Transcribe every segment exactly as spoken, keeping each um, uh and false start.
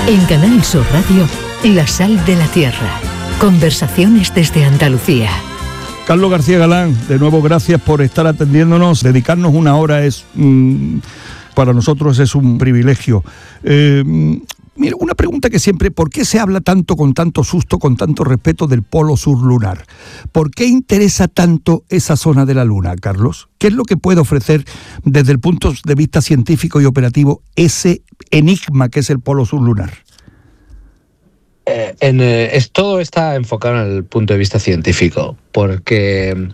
En Canal Sur Radio, La Sal de la Tierra. Conversaciones desde Andalucía. Carlos García Galán, de nuevo gracias por estar atendiéndonos. Dedicarnos una hora es, mmm, para nosotros es un privilegio. Eh, mira, una pregunta que siempre, ¿por qué se habla tanto, con tanto susto, con tanto respeto del polo sur lunar? ¿Por qué interesa tanto esa zona de la Luna, Carlos? ¿Qué es lo que puede ofrecer desde el punto de vista científico y operativo ese enigma que es el polo sur lunar? Eh, en, eh, es, todo está enfocado en el punto de vista científico, porque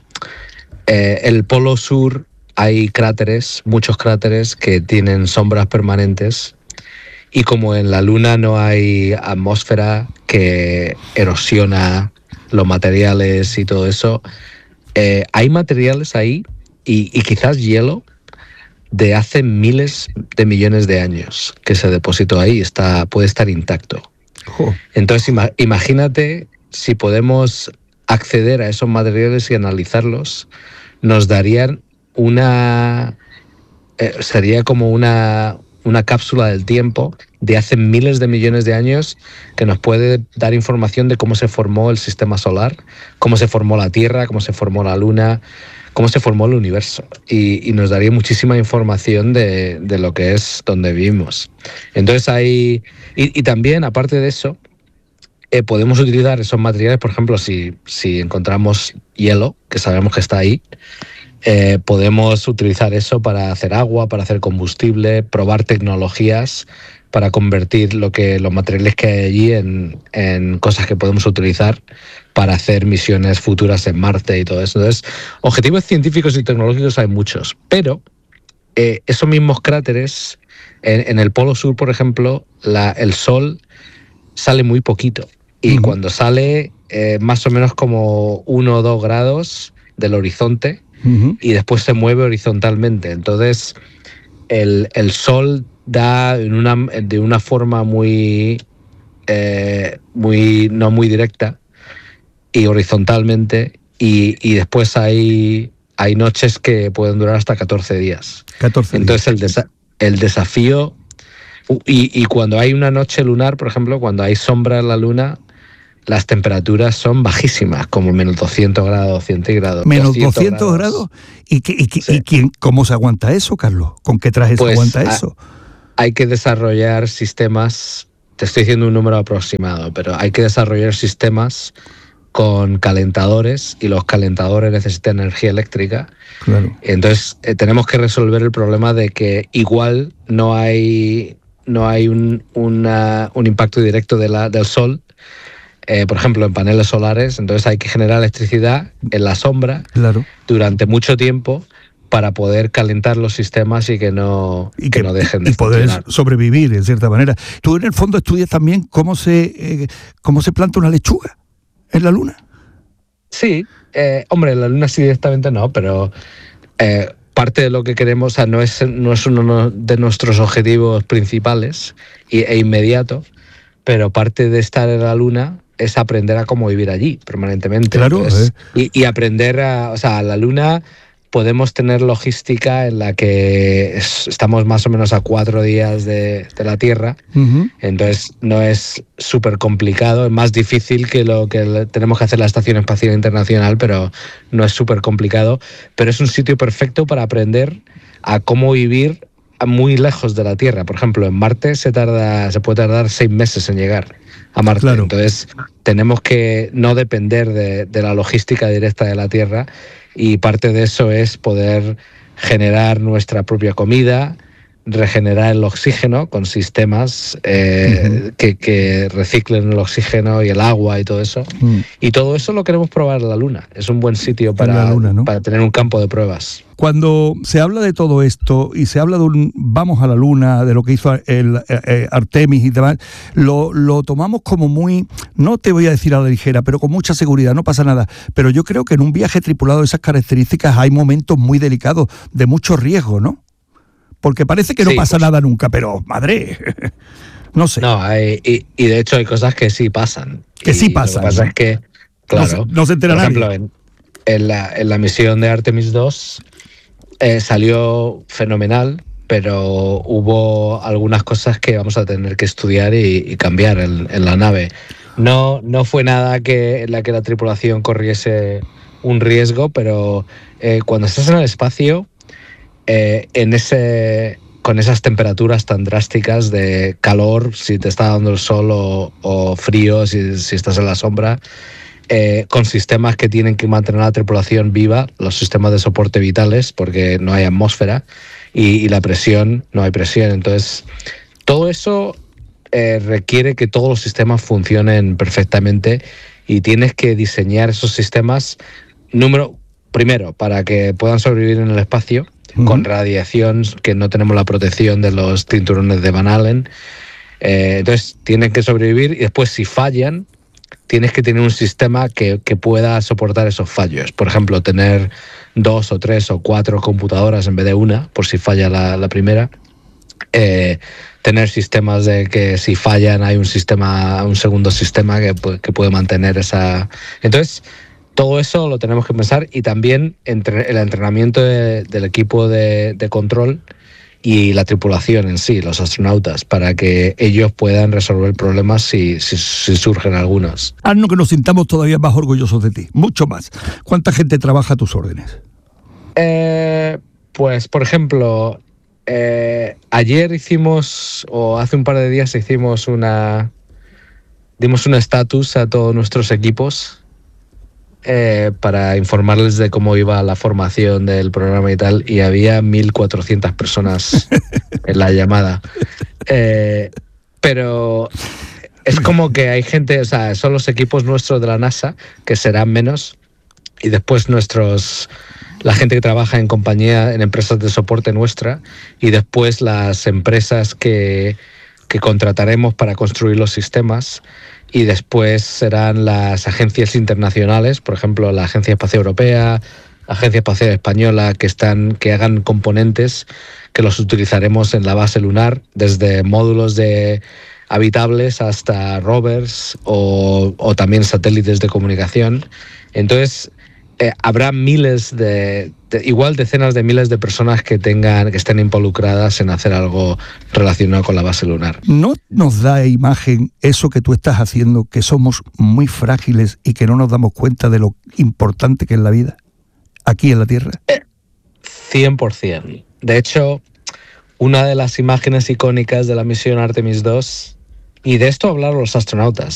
eh, el polo sur hay cráteres, muchos cráteres que tienen sombras permanentes, y como en la Luna no hay atmósfera que erosiona los materiales y todo eso, eh, hay materiales ahí y, y quizás hielo de hace miles de millones de años que se depositó ahí, está, puede estar intacto. Entonces ima- imagínate si podemos acceder a esos materiales y analizarlos, nos darían una... Eh, sería como una, una cápsula del tiempo de hace miles de millones de años que nos puede dar información de cómo se formó el sistema solar, cómo se formó la Tierra, cómo se formó la Luna, cómo se formó el universo. Y, y nos daría muchísima información de, de lo que es donde vivimos. Entonces hay... Y, y también, aparte de eso, eh, podemos utilizar esos materiales, por ejemplo, si, si encontramos hielo, que sabemos que está ahí, eh, podemos utilizar eso para hacer agua, para hacer combustible, probar tecnologías para convertir lo que los materiales que hay allí en, en cosas que podemos utilizar para hacer misiones futuras en Marte y todo eso. Entonces, objetivos científicos y tecnológicos hay muchos, pero eh, esos mismos cráteres, en, en el Polo Sur, por ejemplo, la, el Sol sale muy poquito. Y uh-huh. cuando sale, eh, más o menos como uno o dos grados del horizonte, uh-huh. y después se mueve horizontalmente. Entonces, el, el Sol da en una, de una forma muy, eh, muy, no muy directa y horizontalmente, y, y después hay, hay noches que pueden durar hasta catorce días. catorce Entonces, días. El, desa- el desafío... Y, y cuando hay una noche lunar, por ejemplo, cuando hay sombra en la Luna, las temperaturas son bajísimas, como menos doscientos grados centígrados. ¿Menos doscientos grados? ¿Y, qué, y, qué, sí. ¿Y quién, cómo se aguanta eso, Carlos? ¿Con qué traje pues se aguanta eso? Ha, hay que desarrollar sistemas, te estoy diciendo un número aproximado, pero hay que desarrollar sistemas con calentadores, y los calentadores necesitan energía eléctrica. Claro. Entonces, eh, tenemos que resolver el problema de que igual no hay... no hay un, una, un impacto directo de la, del sol, eh, por ejemplo, en paneles solares. Entonces hay que generar electricidad en la sombra, claro, durante mucho tiempo para poder calentar los sistemas y que no, y que que, no dejen de y poder funcionar. sobrevivir, en cierta manera. Tú en el fondo estudias también cómo se, eh, cómo se planta una lechuga en la Luna. Sí, eh, hombre, en la Luna sí directamente no, pero... Eh, parte de lo que queremos, o sea, no es, no es uno de nuestros objetivos principales e inmediato, pero parte de estar en la Luna es aprender a cómo vivir allí permanentemente. Claro. Entonces, eh. y, y aprender a, o sea, la Luna podemos tener logística en la que es, estamos más o menos a cuatro días de, de la Tierra, uh-huh. entonces no es súper complicado, es más difícil que lo que tenemos que hacer la Estación Espacial Internacional, pero no es súper complicado, pero es un sitio perfecto para aprender a cómo vivir muy lejos de la Tierra. Por ejemplo, en Marte se tarda, se puede tardar seis meses en llegar a Marte, claro. Entonces tenemos que no depender de, de la logística directa de la Tierra, y parte de eso es poder generar nuestra propia comida, regenerar el oxígeno con sistemas eh, uh-huh. que, que reciclen el oxígeno y el agua y todo eso. Uh-huh. Y todo eso lo queremos probar en la Luna. Es un buen sitio para, la Luna, ¿no? para tener un campo de pruebas. Cuando se habla de todo esto y se habla de un vamos a la Luna, de lo que hizo el eh, Artemis y demás, lo, lo tomamos como muy, no te voy a decir a la ligera, pero con mucha seguridad, no pasa nada. Pero yo creo que en un viaje tripulado de esas características hay momentos muy delicados, de mucho riesgo, ¿no? Porque parece que no sí, pasa pues, nada nunca, pero madre, no sé. No, hay, y, y de hecho hay cosas que sí pasan. Que sí pasan. Lo que pasa ¿no? es que, claro, no se, no se entera por nadie. ejemplo, en, en, la, en la misión de Artemis dos eh, salió fenomenal, pero hubo algunas cosas que vamos a tener que estudiar y, y cambiar en, en la nave. No, no fue nada que, en la que la tripulación corriese un riesgo, pero eh, cuando estás en el espacio, eh, en ese, con esas temperaturas tan drásticas de calor, si te está dando el sol, o, o frío, si, si estás en la sombra, eh, con sistemas que tienen que mantener a la tripulación viva, los sistemas de soporte vitales, porque no hay atmósfera, y, y la presión, no hay presión. Entonces, todo eso eh, requiere que todos los sistemas funcionen perfectamente, y tienes que diseñar esos sistemas, número primero, para que puedan sobrevivir en el espacio, uh-huh. con radiación, que no tenemos la protección de los cinturones de Van Allen. Eh, entonces, tienen que sobrevivir, y después, si fallan, tienes que tener un sistema que, que pueda soportar esos fallos. Por ejemplo, tener dos o tres o cuatro computadoras en vez de una, por si falla la, la primera. Eh, tener sistemas de que si fallan hay un sistema, un segundo sistema que, que puede mantener esa... Entonces, todo eso lo tenemos que pensar, y también entre, el entrenamiento de, del equipo de, de control y la tripulación en sí, los astronautas, para que ellos puedan resolver problemas si, si, si surgen algunos. Haznos que nos sintamos todavía más orgullosos de ti, mucho más. ¿Cuánta gente trabaja a tus órdenes? Eh, pues, por ejemplo, eh, ayer hicimos, o hace un par de días hicimos una... dimos un estatus a todos nuestros equipos, Eh, para informarles de cómo iba la formación del programa y tal, y había mil cuatrocientas personas en la llamada. Eh, pero es como que hay gente, o sea, son los equipos nuestros de la NASA, que serán menos, y después nuestros, la gente que trabaja en compañía, en empresas de soporte nuestra, y después las empresas que, que contrataremos para construir los sistemas. Y después serán las agencias internacionales, por ejemplo, la Agencia Espacial Europea, la Agencia Espacial Española, que están, que hagan componentes que los utilizaremos en la base lunar, desde módulos de habitables hasta rovers o, o también satélites de comunicación. Entonces, eh, habrá miles de, de, igual decenas de miles de personas que tengan, que estén involucradas en hacer algo relacionado con la base lunar. ¿No nos da imagen eso que tú estás haciendo, que somos muy frágiles y que no nos damos cuenta de lo importante que es la vida aquí en la Tierra? Eh, cien por ciento. De hecho, una de las imágenes icónicas de la misión Artemis dos, y de esto hablaron los astronautas,